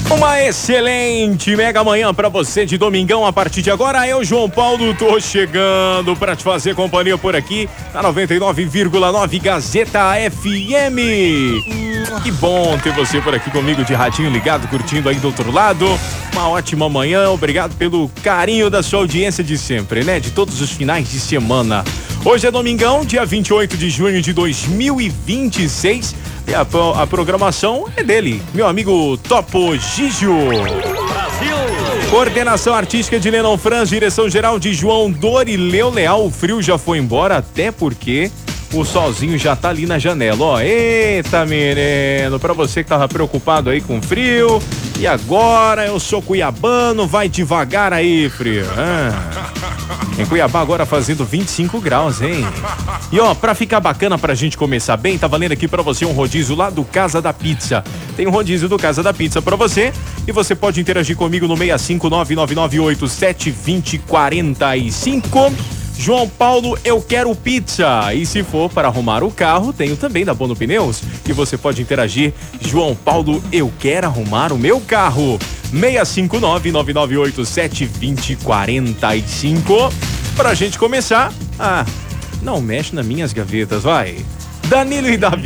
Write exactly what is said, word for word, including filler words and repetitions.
Uma excelente mega manhã pra você de domingão. A partir de agora, eu, João Paulo, tô chegando pra te fazer companhia por aqui na noventa e nove vírgula nove Gazeta F M. Que bom ter você por aqui comigo de radinho ligado, curtindo aí do outro lado. Uma ótima manhã, obrigado pelo carinho da sua audiência de sempre, né? De todos os finais de semana. Hoje é domingão, dia vinte e oito de junho de dois mil e vinte e seis. E a, a programação é dele, meu amigo Topo Gigio. Brasil! Coordenação artística de Lennon Franz, direção geral de João Dorileu Leal. O frio já foi embora, até porque o solzinho já tá ali na janela, ó. Eita, menino, pra você que tava preocupado aí com frio. E agora eu sou cuiabano, vai devagar aí, frio. Ah. Em Cuiabá agora fazendo vinte e cinco graus, hein? E ó, pra ficar bacana pra gente começar bem, tá valendo aqui pra você um rodízio lá do Casa da Pizza. Tem um rodízio do Casa da Pizza pra você e você pode interagir comigo no seis cinco nove nove nove oito sete dois zero quatro cinco. João Paulo, eu quero pizza. E se for para arrumar o carro, tenho também da Bono Pneus. E você pode interagir. João Paulo, eu quero arrumar o meu carro. seis cinco nove nove nove oito sete dois zero quatro cinco. Pra gente começar. Ah, não mexe nas minhas gavetas, vai. Danilo e Davi.